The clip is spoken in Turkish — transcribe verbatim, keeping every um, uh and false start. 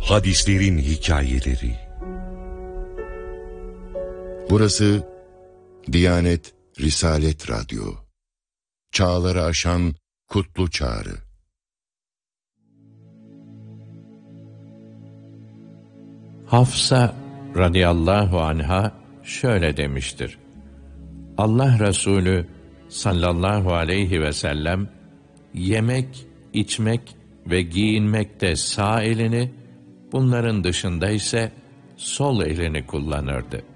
Hadislerin hikayeleri. Burası Diyanet Risalet Radyo. Çağları aşan kutlu çağrı. Hafsa radıyallahu anha şöyle demiştir: Allah Resulü sallallahu aleyhi ve sellem yemek, içmek ve giyinmekte sağ elini, bunların dışında ise sol elini kullanırdı.